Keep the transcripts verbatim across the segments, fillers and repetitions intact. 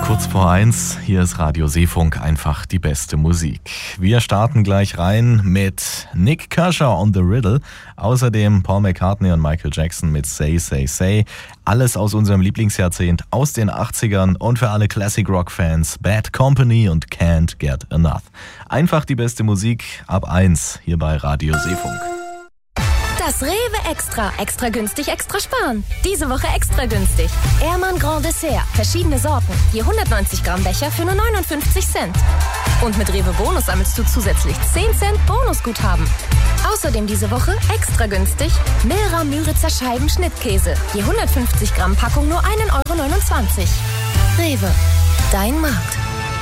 Kurz vor eins, hier ist Radio Seefunk, einfach die beste Musik. Wir starten gleich rein mit Nick Kershaw on the Riddle, außerdem Paul McCartney und Michael Jackson mit Say, Say, Say. Alles aus unserem Lieblingsjahrzehnt, aus den achtzigern und für alle Classic Rock Fans Bad Company und Can't Get Enough. Einfach die beste Musik ab eins hier bei Radio Seefunk. Das Rewe Extra. Extra günstig, extra sparen. Diese Woche extra günstig. Ehrmann Grand Dessert. Verschiedene Sorten. Je hundertneunzig Gramm Becher für nur neunundfünfzig Cent. Und mit Rewe Bonus sammelst du zusätzlich zehn Cent Bonusguthaben. Außerdem diese Woche extra günstig Milra Müritzer Scheiben Schnittkäse. Je hundertfünfzig Gramm Packung nur ein Euro neunundzwanzig. Rewe. Dein Markt.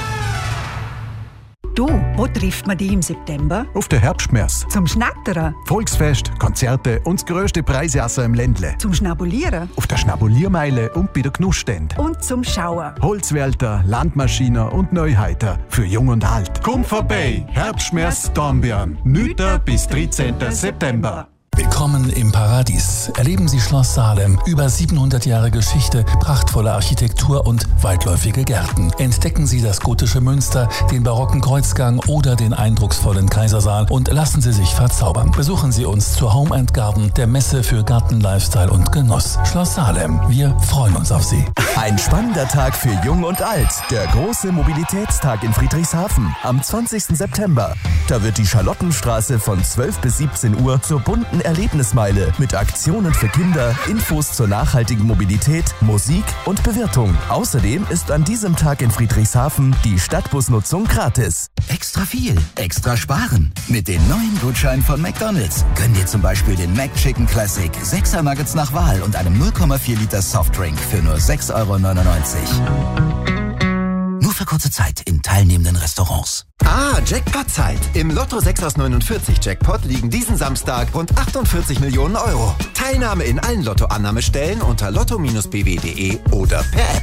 Du, wo trifft man dich im September? Auf der Herbstmess. Zum Schnattern? Volksfest, Konzerte und das grösste Preisessen im Ländle. Zum Schnabulieren? Auf der Schnabuliermeile und bei der Genussstände. Und zum Schauen? Holzwälter, Landmaschinen und Neuheiter. Für Jung und Alt. Komm vorbei! Herbstmess Dornbirn. neunten bis dreizehnten September. Willkommen im Paradies. Erleben Sie Schloss Salem. Über siebenhundert Jahre Geschichte, prachtvolle Architektur und weitläufige Gärten. Entdecken Sie das gotische Münster, den barocken Kreuzgang oder den eindrucksvollen Kaisersaal und lassen Sie sich verzaubern. Besuchen Sie uns zur Home and Garden, der Messe für Garten, Lifestyle und Genuss. Schloss Salem. Wir freuen uns auf Sie. Ein spannender Tag für Jung und Alt. Der große Mobilitätstag in Friedrichshafen am zwanzigsten September. Da wird die Charlottenstraße von zwölf bis siebzehn Uhr zur bunten Erlebnismeile mit Aktionen für Kinder, Infos zur nachhaltigen Mobilität, Musik und Bewirtung. Außerdem ist an diesem Tag in Friedrichshafen die Stadtbusnutzung gratis. Extra viel, extra sparen. Mit den neuen Gutscheinen von McDonald's könnt ihr zum Beispiel den McChicken Classic sechser Nuggets nach Wahl und einem null Komma vier Liter Softdrink für nur sechs Euro neunundneunzig. Nur für kurze Zeit in teilnehmenden Restaurants. Ah, Jackpot-Zeit. Im Lotto sechs aus neunundvierzig Jackpot liegen diesen Samstag rund achtundvierzig Millionen Euro. Teilnahme in allen Lottoannahmestellen unter lotto Bindestrich b w punkt d e oder per App.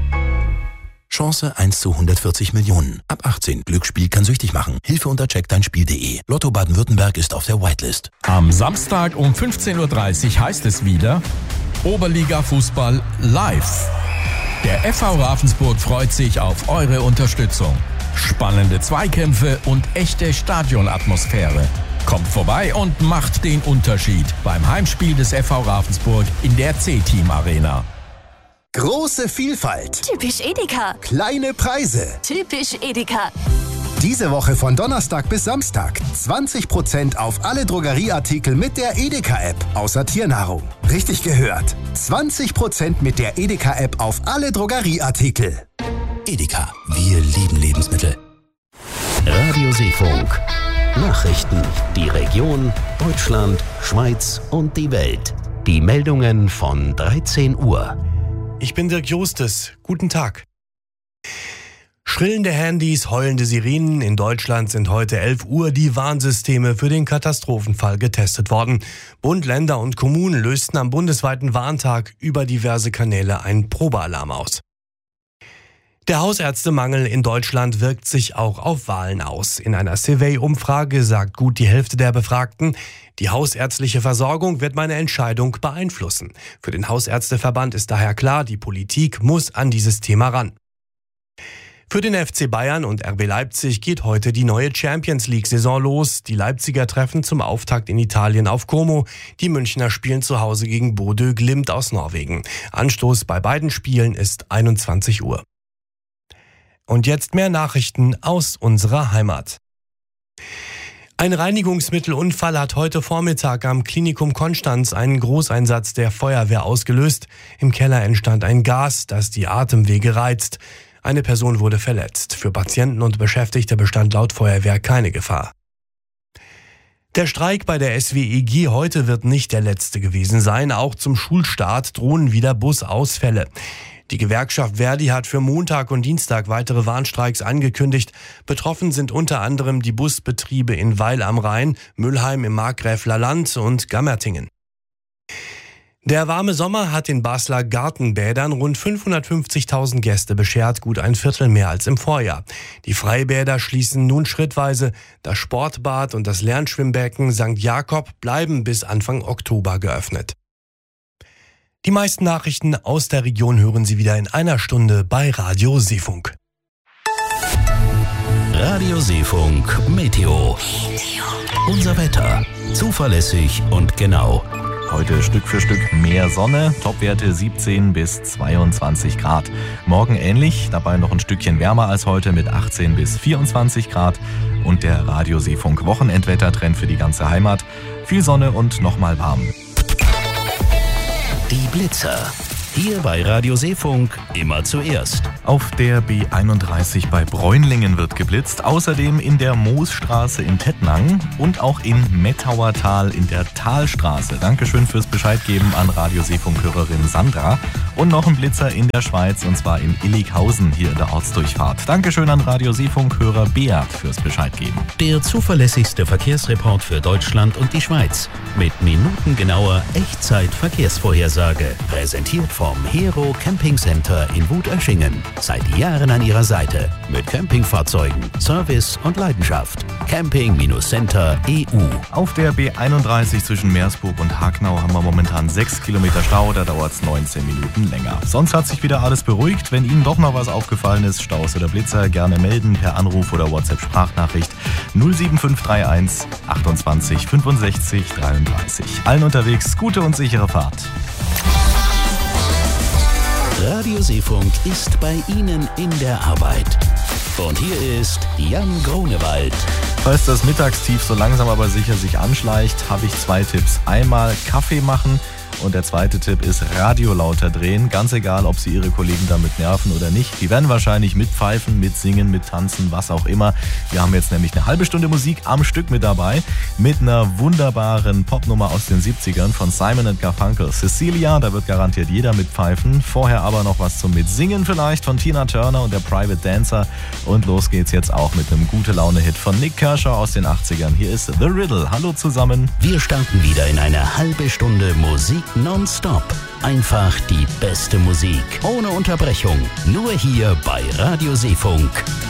Chance eins zu hundertvierzig Millionen. Ab achtzehn. Glücksspiel kann süchtig machen. Hilfe unter check dein spiel punkt de. Lotto Baden-Württemberg ist auf der Whitelist. Am Samstag um fünfzehn Uhr dreißig heißt es wieder Oberliga-Fußball live. Der F V Ravensburg freut sich auf eure Unterstützung. Spannende Zweikämpfe und echte Stadionatmosphäre. Kommt vorbei und macht den Unterschied beim Heimspiel des F V Ravensburg in der C-Team Arena. Große Vielfalt. Typisch Edeka. Kleine Preise. Typisch Edeka. Diese Woche von Donnerstag bis Samstag zwanzig Prozent auf alle Drogerieartikel mit der Edeka-App, außer Tiernahrung. Richtig gehört. zwanzig Prozent mit der Edeka-App auf alle Drogerieartikel. Edeka. Wir lieben Lebensmittel. Radio Seefunk. Nachrichten. Die Region, Deutschland, Schweiz und die Welt. Die Meldungen von dreizehn Uhr. Ich bin Dirk Justus. Guten Tag. Schrillende Handys, heulende Sirenen. In Deutschland sind heute elf Uhr die Warnsysteme für den Katastrophenfall getestet worden. Bund, Länder und Kommunen lösten am bundesweiten Warntag über diverse Kanäle einen Probealarm aus. Der Hausärztemangel in Deutschland wirkt sich auch auf Wahlen aus. In einer Survey-Umfrage sagt gut die Hälfte der Befragten, die hausärztliche Versorgung wird meine Entscheidung beeinflussen. Für den Hausärzteverband ist daher klar, die Politik muss an dieses Thema ran. Für den F C Bayern und R B Leipzig geht heute die neue Champions-League-Saison los. Die Leipziger treffen zum Auftakt in Italien auf Como. Die Münchner spielen zu Hause gegen Bodø Glimt aus Norwegen. Anstoß bei beiden Spielen ist einundzwanzig Uhr. Und jetzt mehr Nachrichten aus unserer Heimat. Ein Reinigungsmittelunfall hat heute Vormittag am Klinikum Konstanz einen Großeinsatz der Feuerwehr ausgelöst. Im Keller entstand ein Gas, das die Atemwege reizt. Eine Person wurde verletzt. Für Patienten und Beschäftigte bestand laut Feuerwehr keine Gefahr. Der Streik bei der S W E G heute wird nicht der letzte gewesen sein. Auch zum Schulstart drohen wieder Busausfälle. Die Gewerkschaft Verdi hat für Montag und Dienstag weitere Warnstreiks angekündigt. Betroffen sind unter anderem die Busbetriebe in Weil am Rhein, Müllheim im Markgräfler Land und Gammertingen. Der warme Sommer hat den Basler Gartenbädern rund fünfhundertfünfzigtausend Gäste beschert, gut ein Viertel mehr als im Vorjahr. Die Freibäder schließen nun schrittweise. Das Sportbad und das Lernschwimmbecken Sankt Jakob bleiben bis Anfang Oktober geöffnet. Die meisten Nachrichten aus der Region hören Sie wieder in einer Stunde bei Radio Seefunk. Radio Seefunk Meteo. Unser Wetter. Zuverlässig und genau. Heute Stück für Stück mehr Sonne, Topwerte siebzehn bis zweiundzwanzig Grad. Morgen ähnlich, dabei noch ein Stückchen wärmer als heute mit achtzehn bis vierundzwanzig Grad. Und der Radio Seefunk Wochenendwettertrend für die ganze Heimat. Viel Sonne und nochmal warm. Die Blitzer. Hier bei Radio Seefunk immer zuerst. Auf der B einunddreißig bei Bräunlingen wird geblitzt, außerdem in der Moosstraße in Tettnang und auch in Mettauertal in der Talstraße. Dankeschön fürs Bescheidgeben an Radio Seefunk-Hörerin Sandra. Und noch ein Blitzer in der Schweiz, und zwar in Illighausen hier in der Ortsdurchfahrt. Dankeschön an Radio Seefunk-Hörer Beat fürs Bescheidgeben. Der zuverlässigste Verkehrsreport für Deutschland und die Schweiz. Mit minutengenauer Echtzeit-Verkehrsvorhersage. Präsentiert vom Hero Camping Center in Wutöschingen. Seit Jahren an Ihrer Seite. Mit Campingfahrzeugen, Service und Leidenschaft. Camping Center E U. Auf der B einunddreißig zwischen Meersburg und Hagnau haben wir momentan sechs Kilometer Stau. Da dauert es neunzehn Minuten länger. Sonst hat sich wieder alles beruhigt. Wenn Ihnen doch noch was aufgefallen ist, Staus oder Blitzer, gerne melden per Anruf oder WhatsApp-Sprachnachricht null sieben fünf drei eins achtundzwanzig fünfundsechzig dreiunddreißig. Allen unterwegs gute und sichere Fahrt. Radio Seefunk ist bei Ihnen in der Arbeit. Und hier ist Jan Grunewald. Falls das Mittagstief so langsam aber sicher sich anschleicht, habe ich zwei Tipps. Einmal Kaffee machen. Und der zweite Tipp ist Radio lauter drehen. Ganz egal, ob Sie Ihre Kollegen damit nerven oder nicht. Die werden wahrscheinlich mitpfeifen, mitsingen, mittanzen, was auch immer. Wir haben jetzt nämlich eine halbe Stunde Musik am Stück mit dabei. Mit einer wunderbaren Popnummer aus den siebzigern von Simon and Garfunkel. Cecilia, da wird garantiert jeder mitpfeifen. Vorher aber noch was zum Mitsingen vielleicht von Tina Turner und der Private Dancer. Und los geht's jetzt auch mit einem Gute-Laune-Hit von Nick Kershaw aus den achtzigern. Hier ist The Riddle. Hallo zusammen. Wir starten wieder in eine halbe Stunde Musik nonstop. Einfach die beste Musik. Ohne Unterbrechung. Nur hier bei Radio Seefunk.